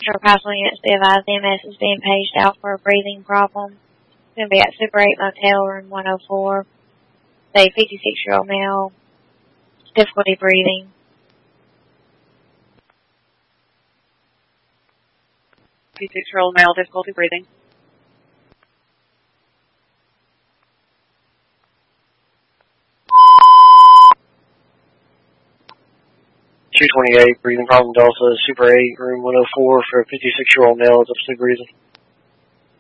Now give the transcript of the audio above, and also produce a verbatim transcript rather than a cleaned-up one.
Central Hospital units be advised E M S is being paged out for a breathing problem. It's going to be at Super eight Motel, room one oh four. It's a fifty-six-year-old male, difficulty breathing. fifty-six-year-old male, difficulty breathing. two twenty-eight, breathing problem Delta, Super eight, room one oh four for a fifty-six-year-old male, difficulty breathing.